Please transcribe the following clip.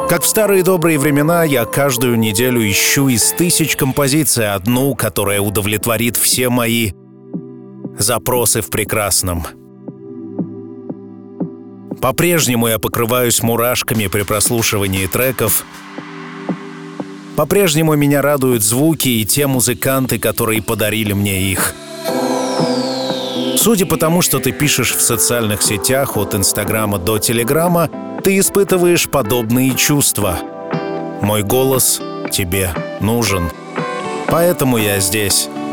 Как в старые добрые времена, я каждую неделю ищу из 1000 композиций одну, которая удовлетворит все мои запросы в прекрасном. По-прежнему я покрываюсь мурашками при прослушивании треков. По-прежнему меня радуют звуки и те музыканты, которые подарили мне их. Судя по тому, что ты пишешь в социальных сетях от Инстаграма до Телеграма, ты испытываешь подобные чувства. Мой голос тебе нужен. Поэтому я здесь.